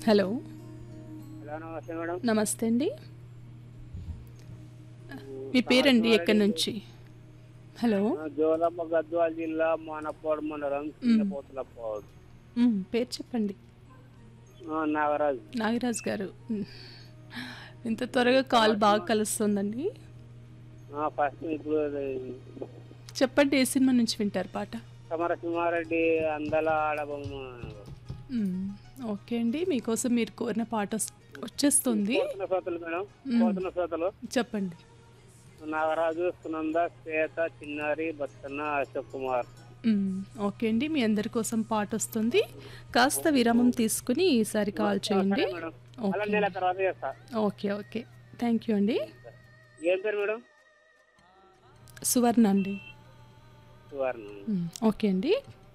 Hello. Hello నమస్తే madam. నమస్తే అండి. మీ పేరండి? ఎక్కడి కామారెడ్డి నుంచి? హలో. జోలమ్మ గద్వాల జిల్లా మానపాడు మండలం చిన్నపోతులపాడు. పేరు చెప్పండి. నాగరాజు. నాగరాజు గారు. ఇంత త్వరగా కాల్ బాగా కలుస్తుందండి. ఫస్ట్ ఇప్పుడు చెప్పండి, ఏ సినిమా నుంచి వింటారు పాట? సమరసింహారెడ్డి అందల ఆడబొమ్మ. ఓకే అండి, మీకోసం మీరు కోరిన పాట వచ్చేస్తుంది. కోరుతున్న శ్రోతలు మేడం, కోరుతున్న శ్రోతలు చెప్పండి. నాగరాజు, సునంద, శ్వేత, చిన్నారి, బచ్చన్న, అశోక్ కుమార్. ఓకే అండి, మీ అందరి కోసం పాట వస్తుంది. కాస్త విరామం తీసుకుని ఈసారి కాల్ చేయండి. సరే మేడం, అలా నెల తర్వాత చేస్తా. ఓకే ఓకే, థ్యాంక్ యూ అండి. ఏం పేరు మేడం? సువర్ణ అండి. సువర్ణ. ఓకే అండి.